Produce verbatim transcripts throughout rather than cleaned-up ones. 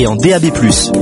et en D A B plus.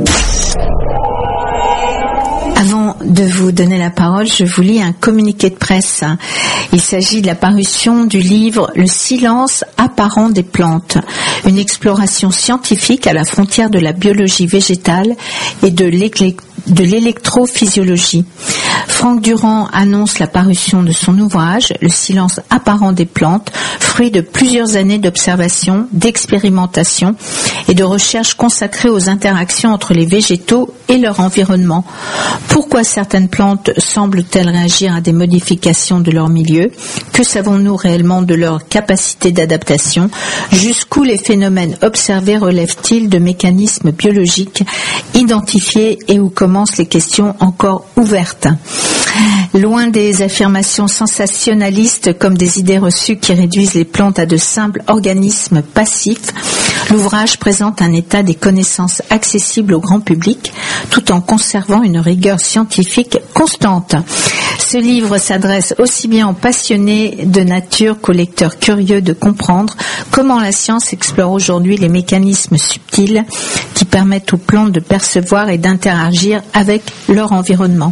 Avant de vous donner la parole, je vous lis un communiqué de presse. Il s'agit de la parution du livre « Le silence apparent des plantes », une exploration scientifique à la frontière de la biologie végétale et de l'éclectisme de l'électrophysiologie. Franck Durand annonce la parution de son ouvrage « Le silence apparent des plantes », fruit de plusieurs années d'observation, d'expérimentation et de recherche consacrée aux interactions entre les végétaux et leur environnement. Pourquoi certaines plantes semblent-elles réagir à des modifications de leur milieu? Que savons-nous réellement de leur capacité d'adaptation? Jusqu'où les phénomènes observés relèvent-ils de mécanismes biologiques identifiés et où commencent les questions encore ouvertes? Loin des affirmations sensationnalistes comme des idées reçues qui réduisent les plantes à de simples organismes passifs, l'ouvrage présente un état des connaissances accessibles au grand public tout en conservant une rigueur scientifique constante. Ce livre s'adresse aussi bien aux passionnés de nature qu'aux lecteurs curieux de comprendre comment la science explore aujourd'hui les mécanismes subtils qui permettent aux plantes de percevoir et d'interagir avec leur environnement.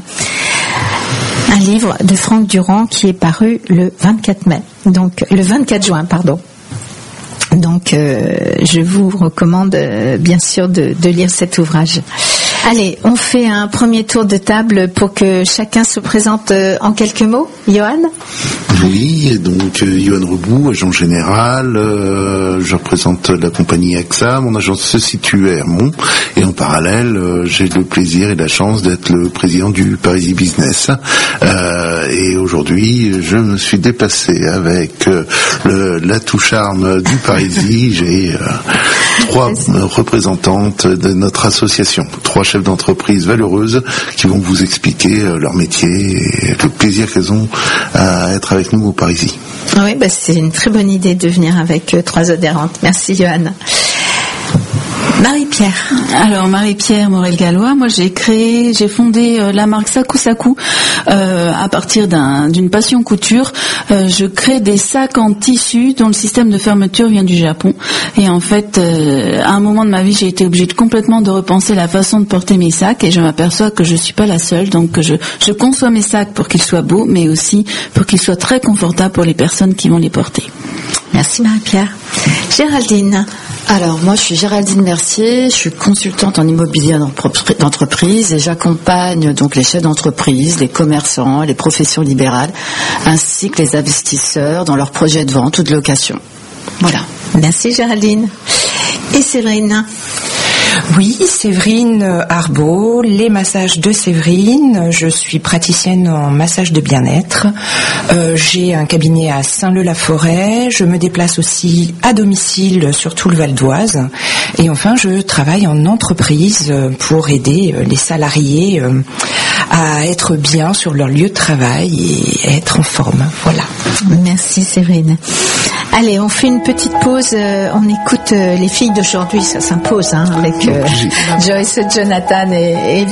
Un livre de Franck Durand qui est paru le vingt-quatre mai, donc le vingt-quatre juin, pardon. Donc, euh, je vous recommande euh, bien sûr de, de lire cet ouvrage. Allez, on fait un premier tour de table pour que chacun se présente euh, en quelques mots. Johan ? Oui, donc euh, Johan Rebout, agent général. Euh, je représente la compagnie A X A. Mon agence se situe à Hermont. Et en parallèle, euh, j'ai le plaisir et la chance d'être le président du Parisis Business. Euh, et aujourd'hui, je me suis déplacé avec euh, le, l'atout charme du Parisis. J'ai euh, trois euh, représentantes de notre association, trois chefs d'entreprise valeureuses qui vont vous expliquer euh, leur métier et le plaisir qu'elles ont à être avec nous au Parisis. Oui, bah c'est une très bonne idée de venir avec euh, trois adhérentes. Merci Johan. Marie-Pierre. Alors Marie-Pierre Morel-Gallois, moi j'ai créé, j'ai fondé euh, la marque Saku Saku euh, à partir d'un, d'une passion couture. Euh, je crée des sacs en tissu dont le système de fermeture vient du Japon. Et en fait, euh, à un moment de ma vie, j'ai été obligée de complètement de repenser la façon de porter mes sacs et je m'aperçois que je suis pas la seule. Donc je, je conçois mes sacs pour qu'ils soient beaux, mais aussi pour qu'ils soient très confortables pour les personnes qui vont les porter. Merci Marie-Pierre. Géraldine. Alors moi je suis Géraldine Mercier, je suis consultante en immobilier d'entreprise et j'accompagne donc les chefs d'entreprise, les commerçants, les professions libérales ainsi que les investisseurs dans leurs projets de vente ou de location. Voilà. Merci Géraldine. Et Séverine. Oui, Séverine Arbeau, les massages de Séverine. Je suis praticienne en massage de bien-être. Euh, j'ai un cabinet à Saint-Leu-la-Forêt. Je me déplace aussi à domicile sur tout le Val d'Oise. Et enfin, je travaille en entreprise pour aider les salariés à être bien sur leur lieu de travail et à être en forme. Voilà. Merci Séverine. Allez, on fait une petite pause. On écoute les filles d'aujourd'hui, ça s'impose, hein, avec euh, Joyce, Jonathan et, et